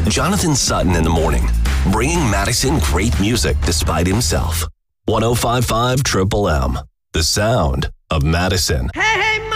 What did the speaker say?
Jonathan Sutton in the morning, bringing Madison great music despite himself. 105.5 Triple M, the sound of Madison. Hey,